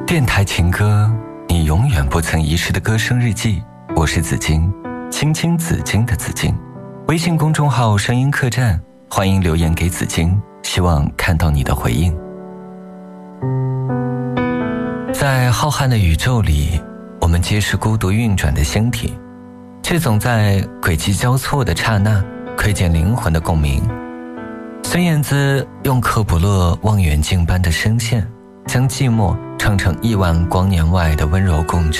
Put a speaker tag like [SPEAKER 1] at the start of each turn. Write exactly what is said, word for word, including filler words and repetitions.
[SPEAKER 1] 电台情歌，你永远不曾遗失的歌声日记。我是紫金，青青紫金的紫金。微信公众号声音客栈，欢迎留言给紫金，希望看到你的回应。在浩瀚的宇宙里，我们皆是孤独运转的星体，却总在轨迹交错的刹那窥见灵魂的共鸣。孙燕姿用克卜勒望远镜般的声线，将寂寞唱成亿万光年外的温柔共振。